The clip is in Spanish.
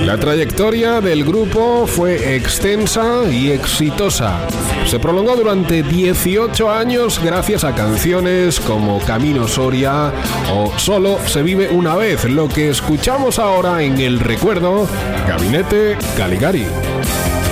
La trayectoria del grupo fue extensa y exitosa. Se prolongó durante 18 años gracias a canciones como Camino Soria o Solo se vive una vez, lo que escuchamos ahora en el recuerdo Gabinete Caligari.